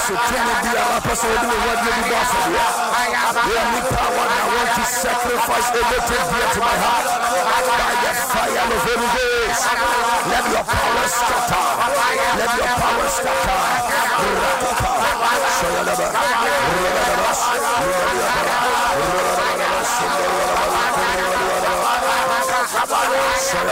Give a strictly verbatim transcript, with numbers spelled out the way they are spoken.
so to me be a person who do what you do for you. The only power that want to sacrifice everything dear to my heart by the fire of the Holy Ghost. Let your power scatter. Let your power scatter.